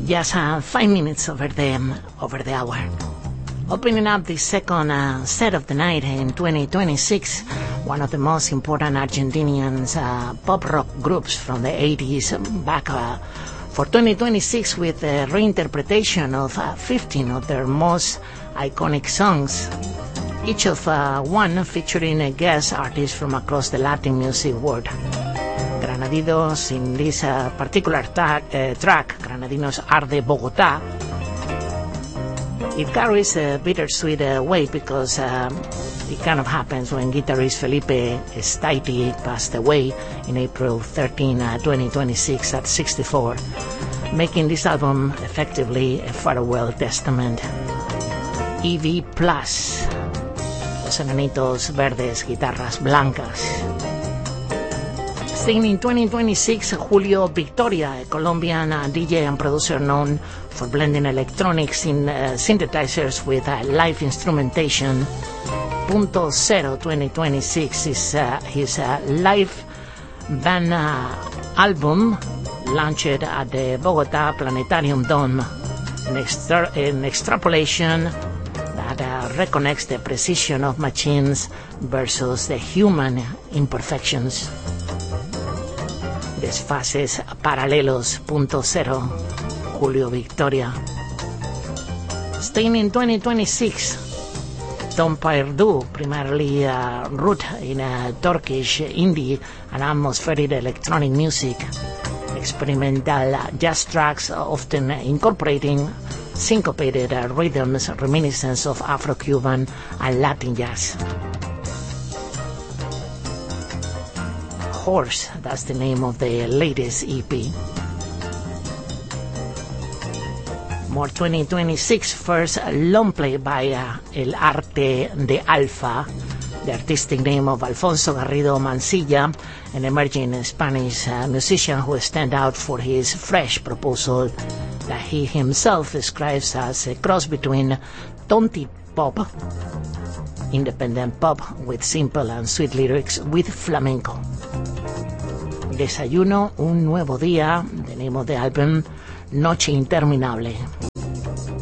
Just 5 minutes over the hour. Opening up the second set of the night in 2026, one of the most important Argentinian pop rock groups from the 80s back for 2026 with a reinterpretation of 15 of their most iconic songs, each of one featuring a guest artist from across the Latin music world. Granadinos in this particular track, Granadinos Arde Bogotá. It carries a bittersweet weight because it kind of happens when guitarist Felipe Staiti passed away in April 13, 2026 at 64, making this album effectively a farewell testament. EV Plus, Los Enanitos Verdes, Guitarras Blancas. Staying in 2026, Julio Victoria, a Colombian DJ and producer known for blending electronics in synthesizers with live instrumentation. Punto Cero 2026 is his live band album launched at the Bogota Planetarium Dome, an extrapolation that reconnects the precision of machines versus the human imperfections. Desfases paralelos. Punto Cero, Julio Victoria. Staying in 2026, Tom Perdue, primarily root in Turkish indie and atmospheric electronic music, experimental jazz tracks often incorporating syncopated rhythms reminiscent of Afro-Cuban and Latin jazz. Horse, that's the name of the latest EP. More 2026 first long play by El Arte de Alfa, the artistic name of Alfonso Garrido Mansilla, an emerging Spanish musician who stands out for his fresh proposal that he himself describes as a cross between tonti pop, independent pop with simple and sweet lyrics, with flamenco. Desayuno, un nuevo día, the name of the album, Noche Interminable.